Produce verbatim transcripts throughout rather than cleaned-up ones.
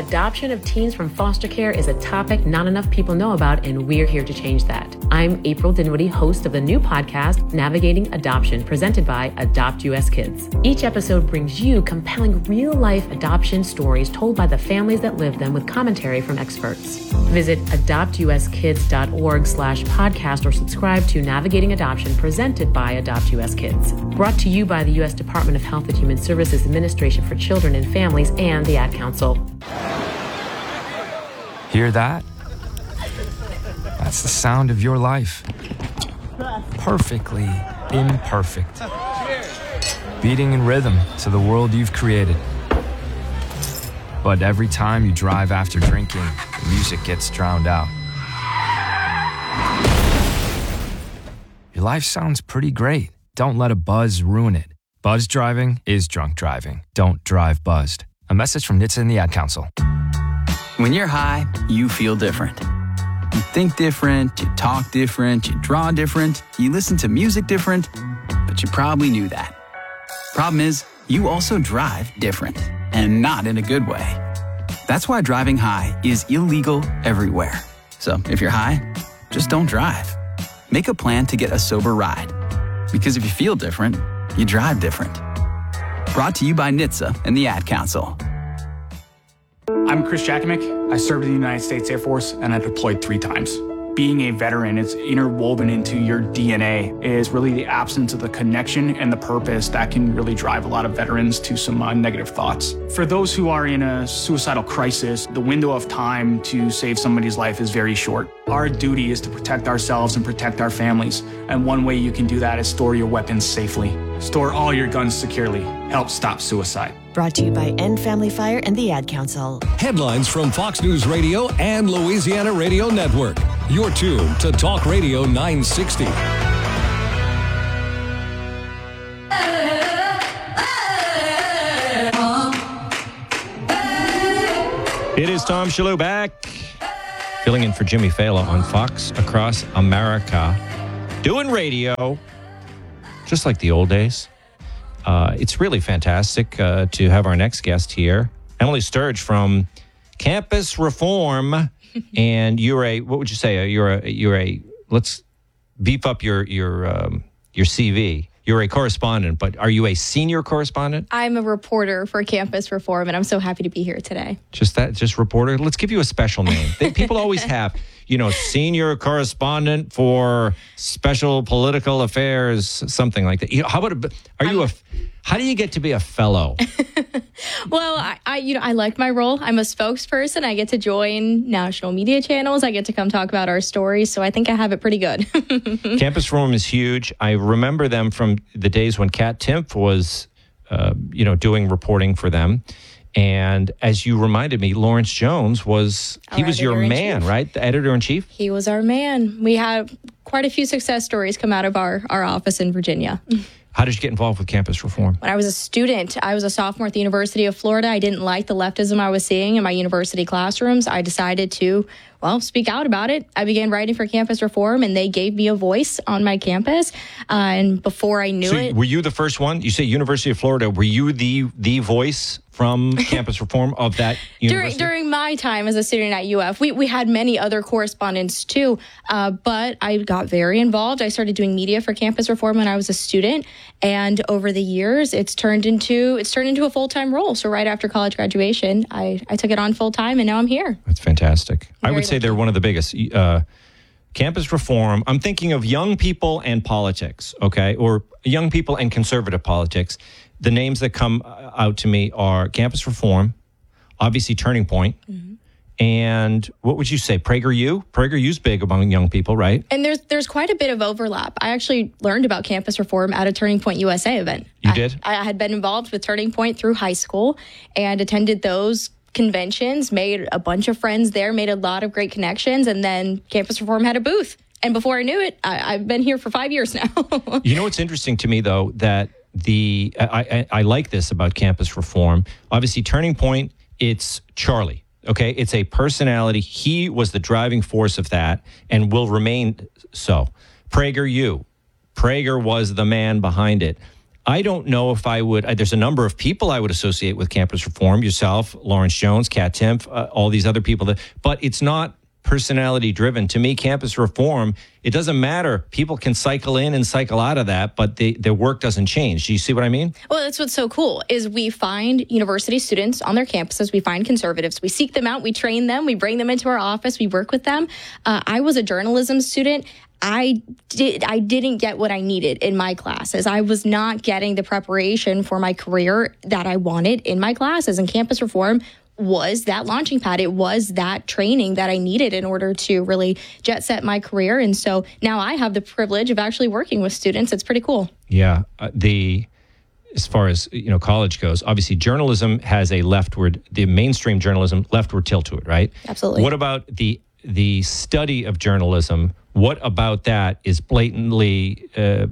Adoption of teens from foster care is a topic not enough people know about, and we're here to change that. I'm April Dinwiddie, host of the new podcast, Navigating Adoption, presented by Adopt U S Kids. Each episode brings you compelling real-life adoption stories told by the families that live them with commentary from experts. Visit adoptuskids.org slash podcast or subscribe to Navigating Adoption, presented by Adopt U S Kids. Brought to you by the U S Department of Health and Human Services Administration for Children and Families and the Ad Council. Hear that? That's the sound of your life. Perfectly imperfect. Beating in rhythm to the world you've created. But every time you drive after drinking, the music gets drowned out. Your life sounds pretty great. Don't let a buzz ruin it. Buzz driving is drunk driving. Don't drive buzzed. A message from N H T S A and the Ad Council. When you're high, you feel different. You think different, you talk different, you draw different, you listen to music different, but you probably knew that. Problem is, you also drive different, and not in a good way. That's why driving high is illegal everywhere. So if you're high, just don't drive. Make a plan to get a sober ride. Because if you feel different, you drive different. Brought to you by N H T S A and the Ad Council. I'm Chris Jakimick. I served in the United States Air Force and I deployed three times. Being a veteran, it's interwoven into your D N A, is really the absence of the connection and the purpose that can really drive a lot of veterans to some uh, negative thoughts. For those who are in a suicidal crisis, the window of time to save somebody's life is very short. Our duty is to protect ourselves and protect our families. And one way you can do that is store your weapons safely. Store all your guns securely. Help stop suicide. Brought to you by End Family Fire and the Ad Council. Headlines from Fox News Radio and Louisiana Radio Network. You're tuned to Talk Radio nine sixty. It is Tom Shalhoub back, filling in for Jimmy Fallon on Fox Across America, doing radio, just like the old days. Uh, it's really fantastic uh, to have our next guest here, Emily Sturge from Campus Reform. And you're a, what would you say? You're a, you're a, let's beef up your, your, um, your C V. You're a correspondent, but are you a senior correspondent? I'm a reporter for Campus Reform, and I'm so happy to be here today. Just that, just reporter? Let's give you a special name. They, people always have, you know, senior correspondent for special political affairs, something like that. You know, how about, a, are you I'm, a, how do you get to be a fellow? Well, I, I, you know, I like my role. I'm a spokesperson. I get to join national media channels. I get to come talk about our stories. So I think I have it pretty good. Campus Reform is huge. I remember them from the days when Kat Timpf was, uh, you know, doing reporting for them. And as you reminded me, Lawrence Jones was, our he was your man, right? The editor-in-chief? He was our man. We had quite a few success stories come out of our, our office in Virginia. How did you get involved with Campus Reform? When I was a student, I was a sophomore at the University of Florida. I didn't like the leftism I was seeing in my university classrooms. I decided to, well, speak out about it. I began writing for Campus Reform, and they gave me a voice on my campus. Uh, and before I knew so it... Were you the first one? You say University of Florida. Were you the the voice from Campus Reform of that university? During, during my time as a student at U F, we, we had many other correspondents too, uh, but I got very involved. I started doing media for Campus Reform when I was a student, and over the years, it's turned into it's turned into a full-time role. So right after college graduation, I, I took it on full-time, and now I'm here. That's fantastic. Very I would say they're one of the biggest. Uh, Campus Reform, I'm thinking of young people and politics, okay, or young people and conservative politics. The names that come out to me are Campus Reform, obviously Turning Point, mm-hmm. and what would you say, PragerU? PragerU's big among young people, right? And there's there's quite a bit of overlap. I actually learned about Campus Reform at a Turning Point U S A event. You I, did? I had been involved with Turning Point through high school and attended those conventions, made a bunch of friends there, made a lot of great connections, and then Campus Reform had a booth. And before I knew it, I, I've been here for five years now. You know what's interesting to me, though, that the I, I, I like this about Campus Reform. Obviously, Turning Point, it's Charlie. Okay, it's a personality. He was the driving force of that and will remain so. PragerU, Prager was the man behind it. I don't know if I would, uh, there's a number of people I would associate with campus reform, yourself, Lawrence Jones, Kat Timpf, uh, all these other people, that, but it's not personality driven. To me, campus reform, it doesn't matter. People can cycle in and cycle out of that, but the, the work doesn't change. Do you see what I mean? Well, that's what's so cool is we find university students on their campuses. We find conservatives. We seek them out. We train them. We bring them into our office. We work with them. Uh, I was a journalism student. I did. I didn't get what I needed in my classes. I was not getting the preparation for my career that I wanted in my classes. And campus reform was that launching pad. It was that training that I needed in order to really jet set my career. And so now I have the privilege of actually working with students. It's pretty cool. Yeah. Uh, the as far as, you know, college goes, obviously journalism has a leftward, the mainstream journalism, leftward tilt to it, right? Absolutely. What about the the study of journalism? What about that is blatantly uh,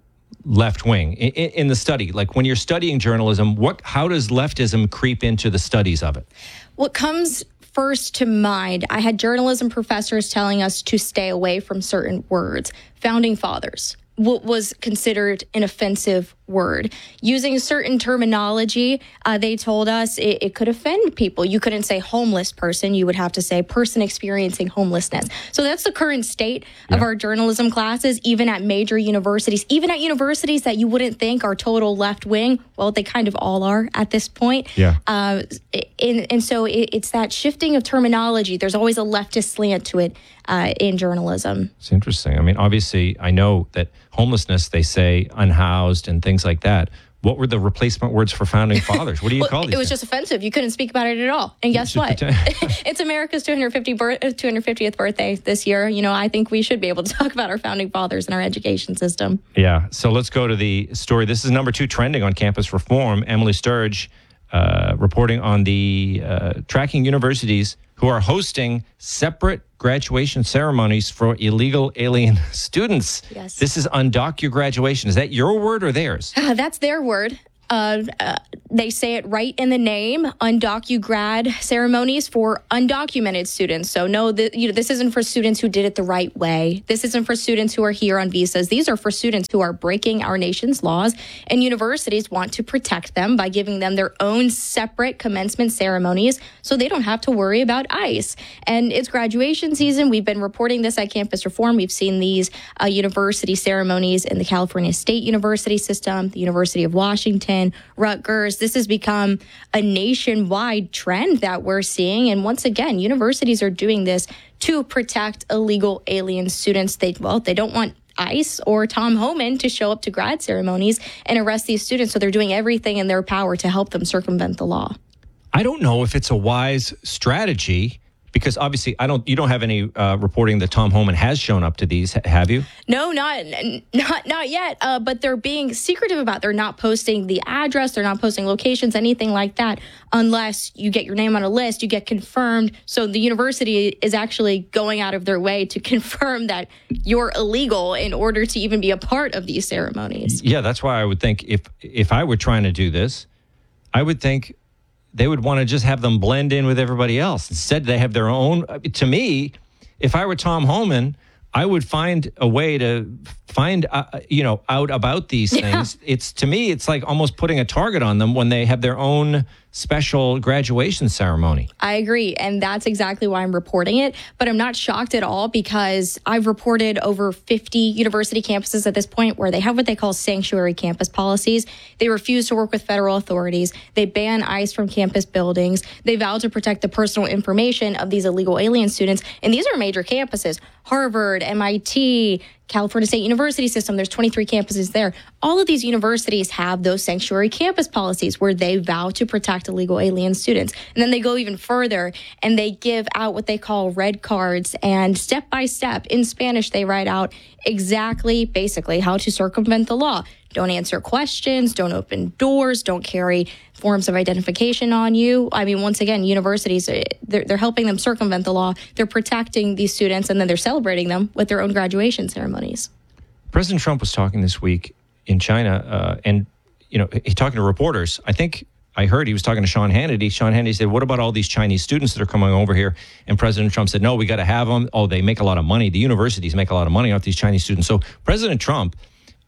left wing in, in the study? Like when you're studying journalism, what how does leftism creep into the studies of it? What comes first to mind, I had journalism professors telling us to stay away from certain words. Founding fathers, what was considered an offensive word. Using certain terminology, uh, they told us it, it could offend people. You couldn't say homeless person. You would have to say person experiencing homelessness. So that's the current state yeah. of our journalism classes, even at major universities, even at universities that you wouldn't think are total left wing. Well, they kind of all are at this point. Yeah. Uh, and, and so it, it's that shifting of terminology. There's always a leftist slant to it uh, in journalism. It's interesting. I mean, obviously, I know that homelessness, they say unhoused and things like that. What were the replacement words for founding fathers? What do you well, call these? It was things? just offensive. You couldn't speak about it at all. And guess what? It's America's two hundred fiftieth birthday this year. You know, I think we should be able to talk about our founding fathers in our education system. Yeah. So let's go to the story. This is number two trending on campus reform. Emily Sturge uh, reporting on the uh, tracking universities who are hosting separate graduation ceremonies for illegal alien students. Yes. This is undock your graduation. Is that your word or theirs? Uh, that's their word. Uh, uh, they say it right in the name, undocu-grad ceremonies for undocumented students. So no, the, you know, this isn't for students who did it the right way. This isn't for students who are here on visas. These are for students who are breaking our nation's laws, and universities want to protect them by giving them their own separate commencement ceremonies so they don't have to worry about ICE. And it's graduation season. We've been reporting this at Campus Reform. We've seen these uh, university ceremonies in the California State University system, the University of Washington, Rutgers. This has become a nationwide trend that we're seeing. And once again, universities are doing this to protect illegal alien students. They, well, they don't want ICE or Tom Homan to show up to grad ceremonies and arrest these students. So they're doing everything in their power to help them circumvent the law. I don't know if it's a wise strategy, because obviously I don't. You don't have any uh, reporting that Tom Homan has shown up to these, have you? No, not not not yet. Uh, but they're being secretive about. They're not posting the address. They're not posting locations, anything like that, unless you get your name on a list, you get confirmed. So the university is actually going out of their way to confirm that you're illegal in order to even be a part of these ceremonies. Yeah, that's why I would think if if I were trying to do this, I would think they would want to just have them blend in with everybody else. Instead, they have their own. To me, if I were Tom Homan, I would find a way to find, uh, you know, out about these things. Yeah. It's to me, it's like almost putting a target on them when they have their own special graduation ceremony. I agree. And that's exactly why I'm reporting it. But I'm not shocked at all because I've reported over fifty university campuses at this point where they have what they call sanctuary campus policies. They refuse to work with federal authorities. They ban ICE from campus buildings. They vow to protect the personal information of these illegal alien students. And these are major campuses. Harvard, M I T, California State University system, there's twenty-three campuses there. All of these universities have those sanctuary campus policies where they vow to protect illegal alien students. And then they go even further and they give out what they call red cards. And step by step in Spanish, they write out exactly, basically, how to circumvent the law. Don't answer questions, don't open doors, don't carry forms of identification on you. I mean, once again, universities, they're, they're helping them circumvent the law. They're protecting these students, and then they're celebrating them with their own graduation ceremonies. President Trump was talking this week in China, uh, and, you know, he talking to reporters. I think I heard he was talking to Sean Hannity. Sean Hannity said, what about all these Chinese students that are coming over here? And President Trump said, no, we got to have them. Oh, they make a lot of money. The universities make a lot of money off these Chinese students. So President Trump,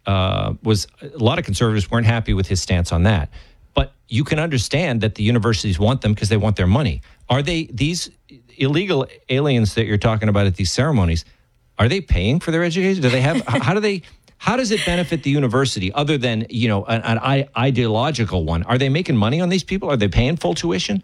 uh, was a lot of conservatives weren't happy with his stance on that. But you can understand that the universities want them because they want their money. Are they, these illegal aliens that you're talking about at these ceremonies, are they paying for their education? Do they have, how do they, how does it benefit the university other than, you know, an, an ideological one? Are they making money on these people? Are they paying full tuition?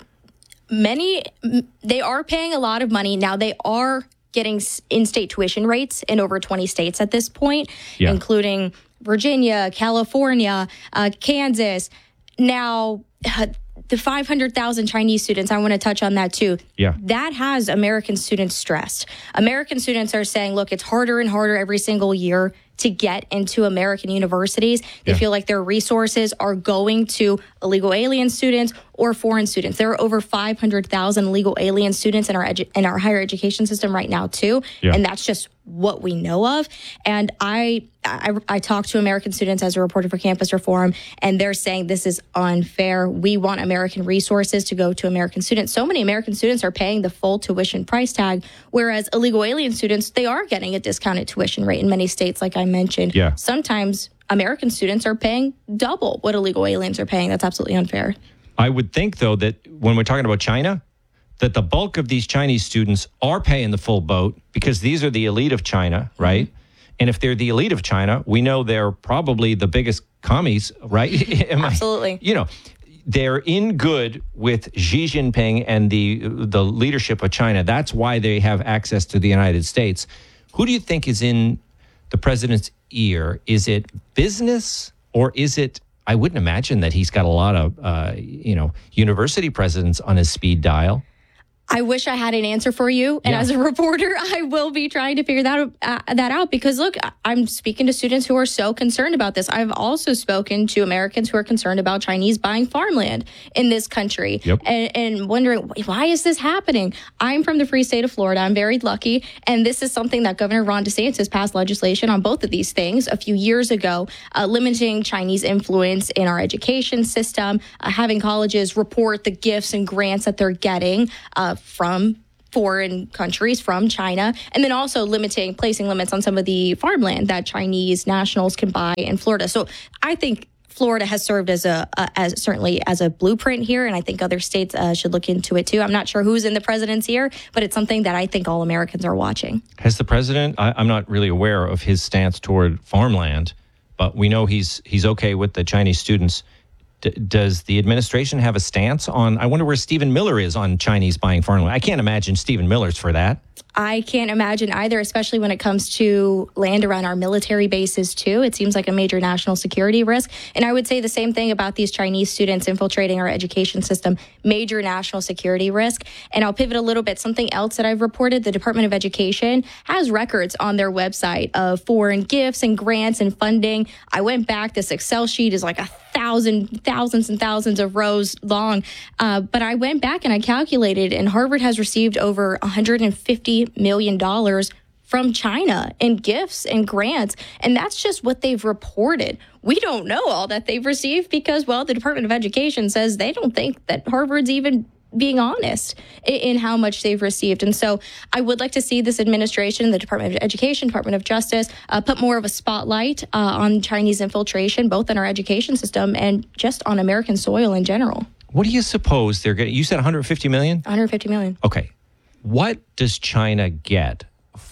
Many, they are paying a lot of money. Now they are getting in-state tuition rates in over twenty states at this point, yeah. including Virginia, California, uh, Kansas. Now, uh, the five hundred thousand Chinese students, I want to touch on that too. Yeah. That has American students stressed. American students are saying, look, it's harder and harder every single year to get into American universities. They yeah. feel like their resources are going to illegal alien students or foreign students. There are over five hundred thousand illegal alien students in our edu- in our higher education system right now too. Yeah. And that's just what we know of. And I, I I talk to American students as a reporter for Campus Reform, and they're saying this is unfair. We want American resources to go to American students. So many American students are paying the full tuition price tag, whereas illegal alien students, they are getting a discounted tuition rate in many states, like I mentioned. Yeah. Sometimes American students are paying double what illegal aliens are paying. That's absolutely unfair. I would think, though, that when we're talking about China, that the bulk of these Chinese students are paying the full boat because these are the elite of China, right? Mm-hmm. And if they're the elite of China, we know they're probably the biggest commies, right? Absolutely. I, you know, they're in good with Xi Jinping and the the leadership of China. That's why they have access to the United States. Who do you think is in the president's ear? Is it business or is it, I wouldn't imagine that he's got a lot of, uh, you know, university presidents on his speed dial. I wish I had an answer for you. And yeah. as a reporter, I will be trying to figure that, uh, that out because, look, I'm speaking to students who are so concerned about this. I've also spoken to Americans who are concerned about Chinese buying farmland in this country yep. and, and wondering, why is this happening? I'm from the free state of Florida. I'm very lucky. And this is something that Governor Ron DeSantis has passed legislation on both of these things a few years ago, uh, limiting Chinese influence in our education system, uh, having colleges report the gifts and grants that they're getting uh, from foreign countries, from China, and then also limiting, placing limits on some of the farmland that Chinese nationals can buy in Florida. So I think Florida has served as a, uh, as certainly as a blueprint here, and I think other states uh, should look into it too. I'm not sure who's in the president's ear, but it's something that I think all Americans are watching. Has the president, I, I'm not really aware of his stance toward farmland, but we know he's he's okay with the Chinese students. D- does the administration have a stance on, I wonder where Stephen Miller is on Chinese buying farmland? I can't imagine Stephen Miller's for that. I can't imagine either, especially when it comes to land around our military bases, too. It seems like a major national security risk. And I would say the same thing about these Chinese students infiltrating our education system, major national security risk. And I'll pivot a little bit. Something else that I've reported, the Department of Education has records on their website of foreign gifts and grants and funding. I went back. This Excel sheet is like a thousand, thousands and thousands of rows long. Uh, but I went back and I calculated, and Harvard has received over one hundred fifty million dollars from China in gifts and grants. And that's just what they've reported. We don't know all that they've received because, well, the Department of Education says they don't think that Harvard's even being honest in, in how much they've received. And so I would like to see this administration, the Department of Education, Department of Justice, uh, put more of a spotlight uh, on Chinese infiltration, both in our education system and just on American soil in general. What do you suppose they're getting? You said one hundred fifty million? one hundred fifty million. Okay. What does China get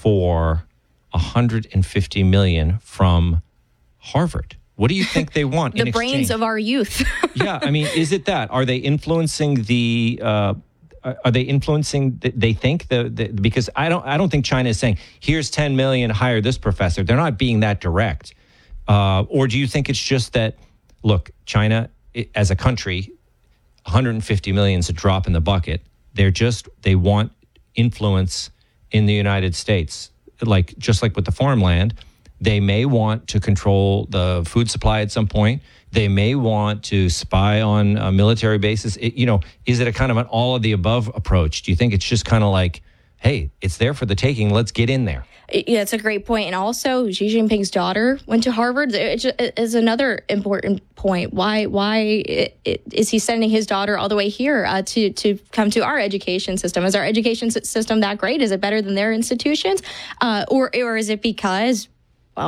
for one hundred fifty million from Harvard? What do you think they want the in brains exchange? Of our youth. Yeah, I mean, is it that? Are they influencing the? Uh, are they influencing? The, they think the, the because I don't. I don't think China is saying, "Here's ten million, hire this professor." They're not being that direct. Uh, or do you think it's just that? Look, China it, as a country, one hundred fifty million is a drop in the bucket. They're just they want influence in the United States, like just like with the farmland. They may want to control the food supply at some point. They may want to spy on uh, military bases. It, you know, is it a kind of an all of the above approach? Do you think it's just kind of like, hey, it's there for the taking. Let's get in there. Yeah, it's a great point. And also, Xi Jinping's daughter went to Harvard. It is another important point. Why Why is he sending his daughter all the way here uh, to, to come to our education system? Is our education system that great? Is it better than their institutions? Uh, or, or is it because, well,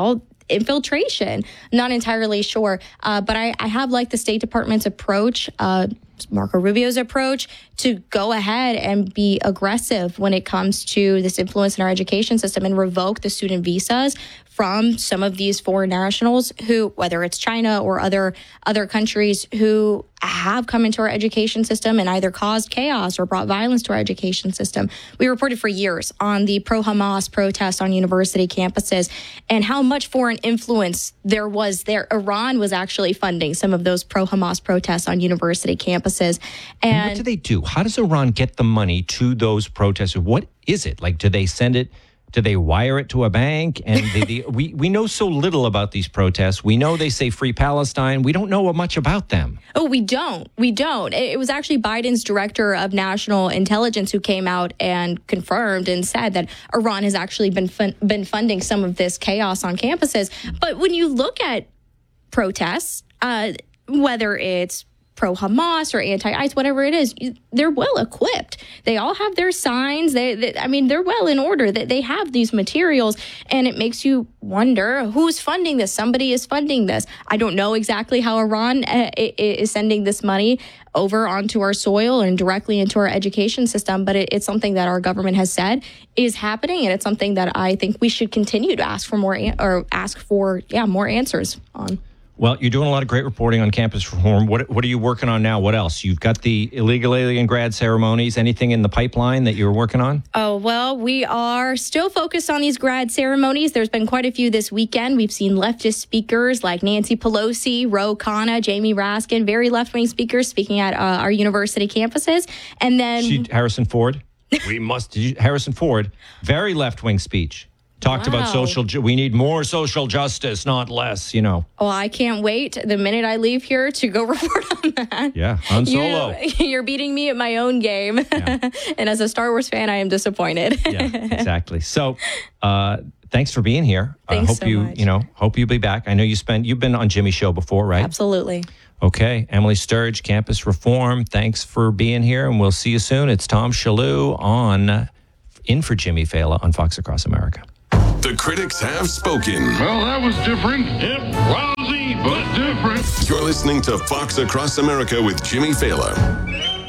infiltration. Not entirely sure. Uh, but I, I have liked the State Department's approach, uh, Marco Rubio's approach, to go ahead and be aggressive when it comes to this influence in our education system and revoke the student visas from some of these foreign nationals who, whether it's China or other other countries, who have come into our education system and either caused chaos or brought violence to our education system. We reported for years on the pro-Hamas protests on university campuses and how much foreign influence there was there. Iran was actually funding some of those pro-Hamas protests on university campuses. And, and what do they do? How does Iran get the money to those protesters? What is it? Like, do they send it? Do they wire it to a bank? And the, the, we, we know so little about these protests. We know they say Free Palestine. We don't know much about them. Oh, we don't. We don't. It was actually Biden's director of national intelligence who came out and confirmed and said that Iran has actually been fun, been funding some of this chaos on campuses. But when you look at protests, uh, whether it's pro-Hamas or anti-ICE, whatever it is, they're well equipped. They all have their signs. They, they I mean, they're well in order. They, they have these materials, and it makes you wonder who's funding this. Somebody is funding this. I don't know exactly how Iran uh, is sending this money over onto our soil and directly into our education system, but it, it's something that our government has said is happening, and it's something that I think we should continue to ask for more an- or ask for, yeah, more answers on. Well, you're doing a lot of great reporting on campus reform. What what are you working on now? What else? You've got the illegal alien grad ceremonies. Anything in the pipeline that you're working on? Oh, well, we are still focused on these grad ceremonies. There's been quite a few this weekend. We've seen leftist speakers like Nancy Pelosi, Ro Khanna, Jamie Raskin, very left-wing speakers speaking at uh, our university campuses. And then She, Harrison Ford. we must. Harrison Ford, very left-wing speech. Talked wow. about social, ju- we need more social justice, not less, you know. Oh, I can't wait the minute I leave here to go report on that. Yeah, on Solo. You, you're beating me at my own game. Yeah. And as a Star Wars fan, I am disappointed. Yeah, exactly. So, uh, thanks for being here. I uh, hope so you, much. you know, hope you'll be back. I know you spent, you've been on Jimmy's show before, right? Absolutely. Okay. Emily Sturge, Campus Reform. Thanks for being here, and we'll see you soon. It's Tom Shalhoub on In for Jimmy Fallon on Fox Across America. The critics have spoken. Well, that was different. Yep, lousy, but different. You're listening to Fox Across America with Jimmy Fallon.